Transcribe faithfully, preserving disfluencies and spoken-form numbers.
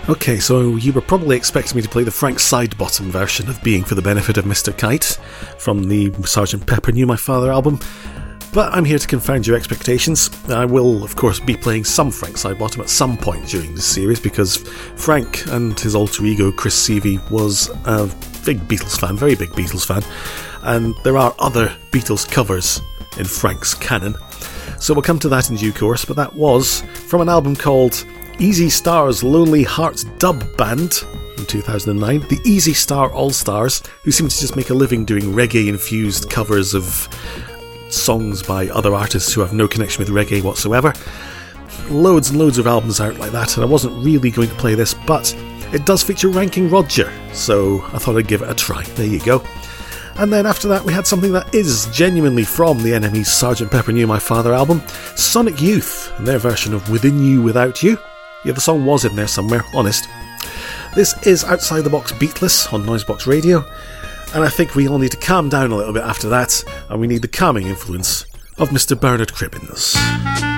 Okay, so you were probably expecting me to play the Frank Sidebottom version of Being for the Benefit of Mister Kite from the Sergeant Pepper Knew My Father album, but I'm here to confound your expectations. I will, of course, be playing some Frank Sidebottom at some point during this series, because Frank and his alter ego Chris Seavey was a big Beatles fan, very big Beatles fan, and there are other Beatles covers in Frank's canon, so we'll come to that in due course. But that was from an album called Easy Star's Lonely Hearts Dub Band in two thousand nine, the Easy Star All-Stars, who seem to just make a living doing reggae-infused covers of songs by other artists who have no connection with reggae whatsoever. Loads and loads of albums out like that, and I wasn't really going to play this, but it does feature Ranking Roger, so I thought I'd give it a try. There you go. And then after that we had something that is genuinely from the N M E's Sergeant Pepper Knew My Father album, Sonic Youth, and their version of Within You Without You. Yeah, the song was in there somewhere, honest. This is Outside the Box Beatless on Noisebox Radio, and I think we all need to calm down a little bit after that, and we need the calming influence of Mister Bernard Cribbins.